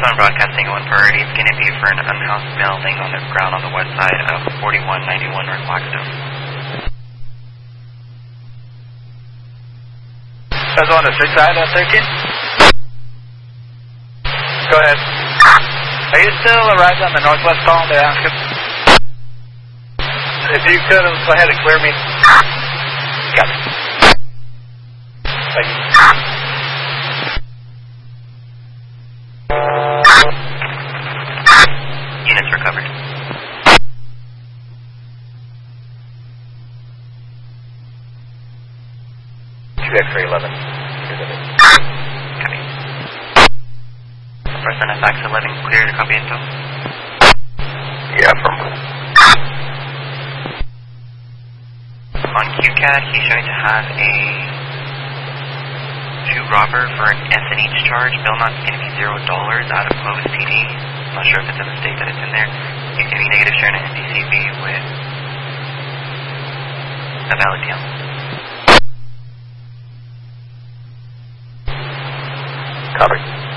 on broadcasting one priority. It's going to be for an unhoused male laying on the ground on the west side of 4191 North Blackstone. That's on the 6 side of 13? Go ahead. Are you still arrived on the northwest column there, Oscar? If you could, go ahead and clear me. Got it. Thank you. Units recovered. X-ray 11. Copy. First on FX 11, clear to copy info. Yeah, affirmative. On QCAD, he's showing to have a 2 robber for an SNH charge. Bill not's going to be $0 out of Clovis PD. I'm not sure if it's a mistake that it's in there. He's going to be negative sharing an NDCB with a valid deal.